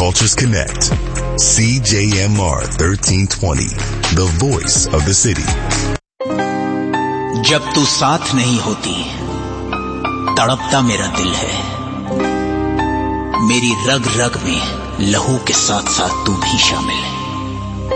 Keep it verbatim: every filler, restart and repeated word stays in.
Cultures Connect. C J M R thirteen twenty, the voice of the city. जब तू साथ नहीं होती, तड़पता मेरा दिल है। मेरी रग रग में लहू के साथ साथ तू भी शामिल है।